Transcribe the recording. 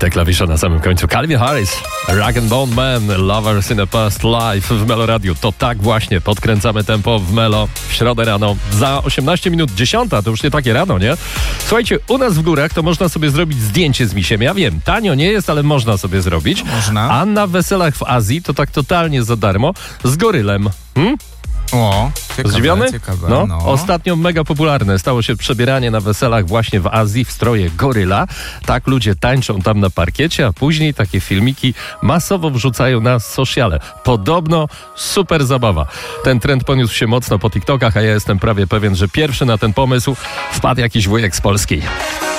te klawisze na samym końcu. Calvin Harris, Rag and Bone Man, Lovers in a Past Life w Melo Radio. To tak właśnie, podkręcamy tempo w Melo w środę rano. Za 18 minut 10, to już nie takie rano, nie? Słuchajcie, u nas w górach to można sobie zrobić zdjęcie z misiem. Ja wiem, tanio nie jest, ale można sobie zrobić. Można. A na weselach w Azji to tak totalnie za darmo z gorylem. O, ciekawe, Zdziwiony? ciekawe. No. Ostatnio mega popularne stało się przebieranie na weselach właśnie w Azji w stroje goryla. Tak ludzie tańczą tam na parkiecie, a później takie filmiki masowo wrzucają na sociale. Podobno super zabawa. Ten trend poniósł się mocno po TikTokach, a ja jestem prawie pewien, że pierwszy na ten pomysł wpadł jakiś wujek z Polski.